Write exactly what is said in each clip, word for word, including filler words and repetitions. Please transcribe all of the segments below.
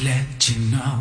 let you know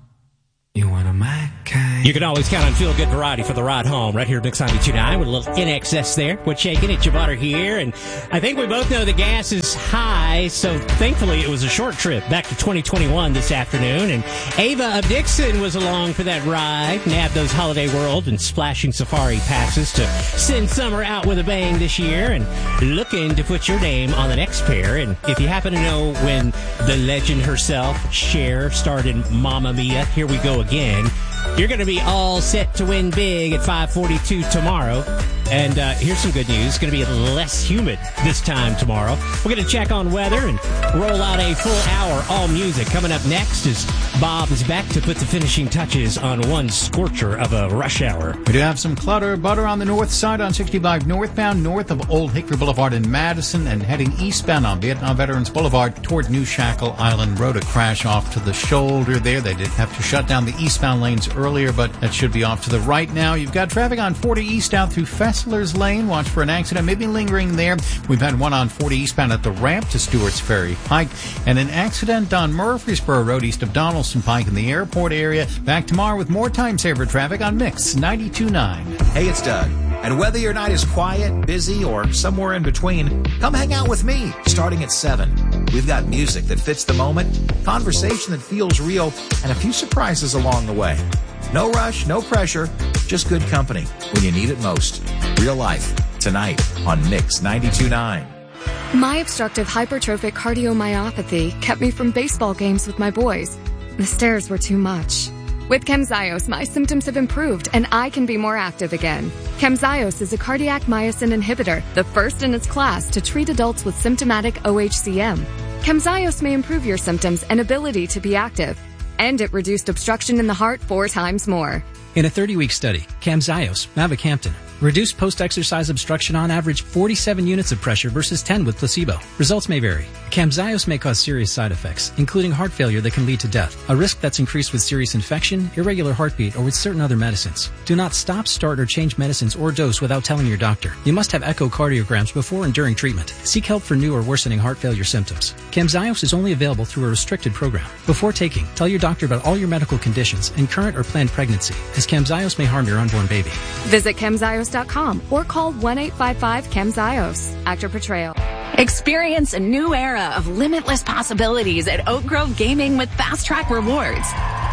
you're one of my kind. You can always count on Feel Good Variety for the ride home right here at Mix ninety-two point nine with a little N X S there. We're shaking it, your butter here, and I think we both know the gas is high, so thankfully it was a short trip back to twenty twenty-one this afternoon, and Ava of Dixon was along for that ride, nabbed those Holiday World and Splashing Safari passes to send summer out with a bang this year, and looking to put your name on the next pair. And if you happen to know when the legend herself, Cher, starred in Mamma Mia, here we go again, you're going to be all set to win big at five forty-two tomorrow. And uh, here's some good news. It's going to be less humid this time tomorrow. We're going to check on weather and roll out a full hour all music. Coming up next is Bob is back to put the finishing touches on one scorcher of a rush hour. We do have some clutter butter on the north side on sixty-five northbound, north of Old Hickory Boulevard in Madison, and heading eastbound on Vietnam Veterans Boulevard toward New Shackle Island Road. A crash off to the shoulder there. They did have to shut down the eastbound lanes earlier, but that should be off to the right now. You've got traffic on forty east out through Fessler's Lane. Watch for an accident, maybe lingering there. We've had one on forty eastbound at the ramp to Stewart's Ferry Pike, and an accident on Murfreesboro Road east of Donaldson Pike in the airport area. Back tomorrow with more time saver traffic on Mix ninety-two point nine. Hey, it's Doug. And whether your night is quiet, busy, or somewhere in between, come hang out with me starting at seven. We've got music that fits the moment, conversation that feels real, and a few surprises along the way. No rush, no pressure, just good company when you need it most. Real life, tonight on Mix ninety-two point nine. My obstructive hypertrophic cardiomyopathy kept me from baseball games with my boys. The stairs were too much. With Camzyos, my symptoms have improved and I can be more active again. Camzyos is a cardiac myosin inhibitor, the first in its class to treat adults with symptomatic O H C M. Camzyos may improve your symptoms and ability to be active. And it reduced obstruction in the heart four times more. In a thirty-week study, Camzyos, mavacamten, reduced post-exercise obstruction on average forty-seven units of pressure versus ten with placebo. Results may vary. Camzyos may cause serious side effects, including heart failure that can lead to death, a risk that's increased with serious infection, irregular heartbeat, or with certain other medicines. Do not stop, start, or change medicines or dose without telling your doctor. You must have echocardiograms before and during treatment. Seek help for new or worsening heart failure symptoms. Camzyos is only available through a restricted program. Before taking, tell your doctor about all your medical conditions and current or planned pregnancy, as Camzyos may harm your unborn baby. Visit camzyos dot com or call one eight five five camzyos. Actor portrayal. Experience a new era of limitless possibilities at Oak Grove Gaming with Fast Track Rewards.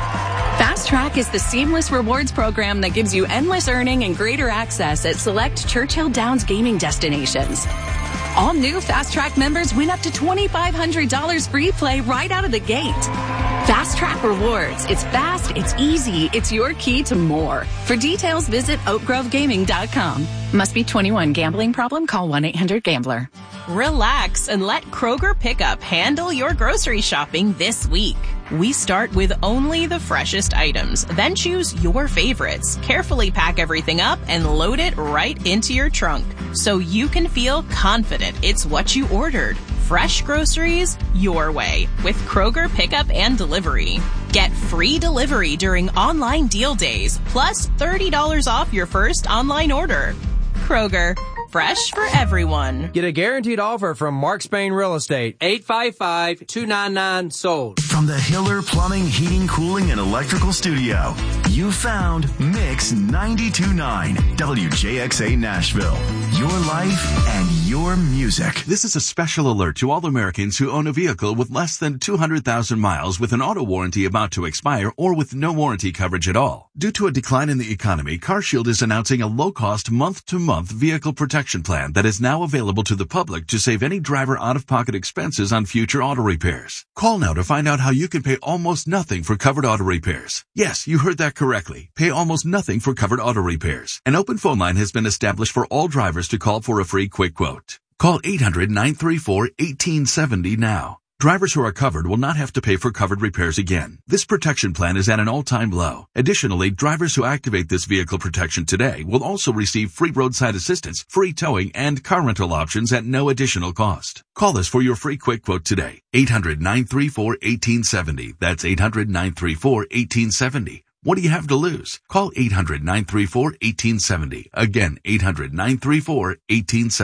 Fast Track is the seamless rewards program that gives you endless earning and greater access at select Churchill Downs gaming destinations. All new Fast Track members win up to twenty-five hundred dollars free play right out of the gate. Fast Track Rewards. It's fast, it's easy, it's your key to more. For details, visit oak grove gaming dot com. Must be twenty-one. Gambling problem? Call one eight hundred gambler. Relax and let Kroger Pickup handle your grocery shopping this week. We start with only the freshest items, then choose your favorites. Carefully pack everything up and load it right into your trunk so you can feel confident it's what you ordered. Fresh groceries your way with Kroger Pickup and Delivery. Get free delivery during online deal days, plus thirty dollars off your first online order. Kroger, fresh for everyone. Get a guaranteed offer from Mark Spain Real Estate. eight five five, two nine nine, sold. From the Hiller Plumbing, Heating, Cooling, and Electrical Studio, you found Mix ninety-two point nine, W J X A Nashville. Your life and your music. This is a special alert to all Americans who own a vehicle with less than two hundred thousand miles with an auto warranty about to expire or with no warranty coverage at all. Due to a decline in the economy, CarShield is announcing a low-cost month-to-month vehicle protection plan that is now available to the public to save any driver out-of-pocket expenses on future auto repairs. Call now to find out how you can pay almost nothing for covered auto repairs. Yes, you heard that correctly. Pay almost nothing for covered auto repairs. An open phone line has been established for all drivers to call for a free quick quote. Call eight hundred, nine three four, one eight seven zero now. Drivers who are covered will not have to pay for covered repairs again. This protection plan is at an all-time low. Additionally, drivers who activate this vehicle protection today will also receive free roadside assistance, free towing, and car rental options at no additional cost. Call us for your free quick quote today. eight hundred, nine three four, one eight seven zero. That's eight hundred, nine three four, one eight seven zero. What do you have to lose? Call eight hundred, nine three four, one eight seven zero. Again, eight hundred, nine three four, one eight seven zero.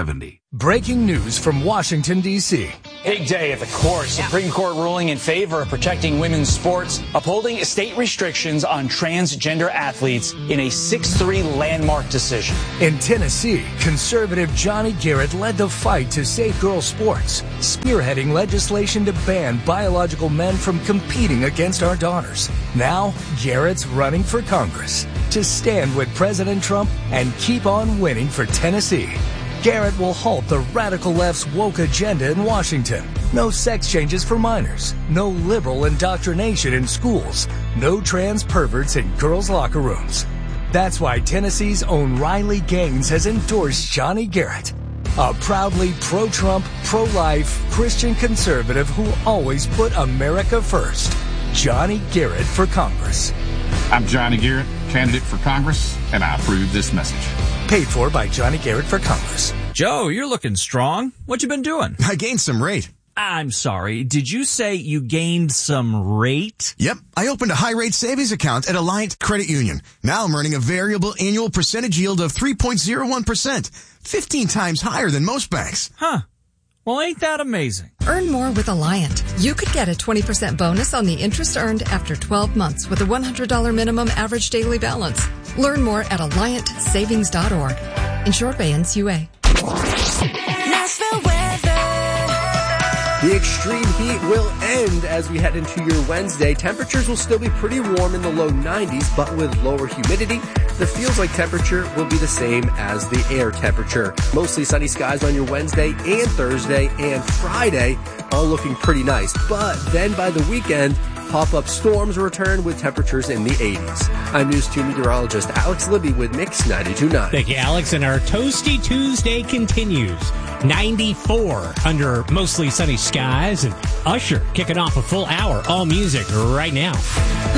Breaking news from Washington, D C Big day at the court. Supreme Court ruling in favor of protecting women's sports, upholding state restrictions on transgender athletes in a six three landmark decision. In Tennessee, conservative Johnny Garrett led the fight to save girls' sports, spearheading legislation to ban biological men from competing against our daughters. Now, Garrett's running for Congress to stand with President Trump and keep on winning for Tennessee. Garrett will halt the radical left's woke agenda in Washington. No sex changes for minors. No liberal indoctrination in schools. No trans perverts in girls' locker rooms. That's why Tennessee's own Riley Gaines has endorsed Johnny Garrett, a proudly pro-Trump, pro-life Christian conservative who always put America first. Johnny Garrett for Congress. I'm Johnny Garrett, candidate for Congress, and I approve this message. Paid for by Johnny Garrett for Congress. Joe, you're looking strong. What you been doing? I gained some rate. I'm sorry. Did you say you gained some rate? Yep. I opened a high-rate savings account at Alliant Credit Union. Now I'm earning a variable annual percentage yield of three point zero one percent, fifteen times higher than most banks. Huh. Well, ain't that amazing? Earn more with Alliant. You could get a twenty percent bonus on the interest earned after twelve months with a one hundred dollars minimum average daily balance. Learn more at alliant savings dot org. Insured by N C U A. Nashville weather. The extreme heat will end as we head into your Wednesday. Temperatures will still be pretty warm in the low nineties, but with lower humidity, the feels like temperature will be the same as the air temperature. Mostly sunny skies on your Wednesday and Thursday and Friday, all looking pretty nice. But then by the weekend, pop-up storms return with temperaters in the eighties. I'm News two meteorologist Alex Libby with Mix ninety-two point nine. Thank you, Alex. And our Toasty Tuesday continues. ninety-four under mostly sunny skies. And Usher kicking off a full hour. All music right now.